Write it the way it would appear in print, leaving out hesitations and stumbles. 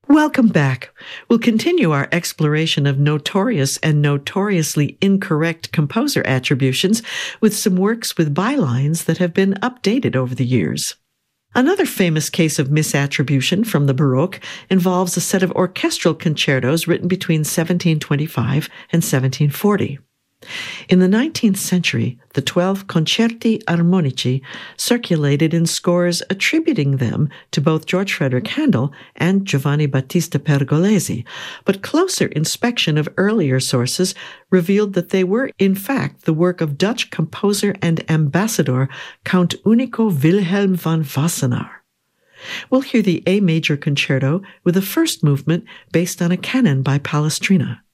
Welcome back. We'll continue our exploration of notorious and notoriously incorrect composer attributions with some works with bylines that have been updated over the years. Another famous case of misattribution from the Baroque involves a set of orchestral concertos written between 1725 and 1740. In the 19th century, the 12 concerti armonici circulated in scores attributing them to both George Frederick Handel and Giovanni Battista Pergolesi, but closer inspection of earlier sources revealed that they were, in fact, the work of Dutch composer and ambassador Count Unico Wilhelm van Wassenaar. We'll hear the A major concerto with a first movement based on a canon by Palestrina.